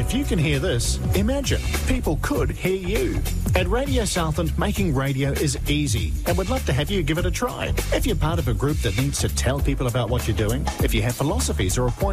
If you can hear this, imagine people could hear you. At Radio Southland, making radio is easy, and we'd love to have you give it a try. If you're part of a group that needs to tell people about what you're doing, if you have philosophies or a point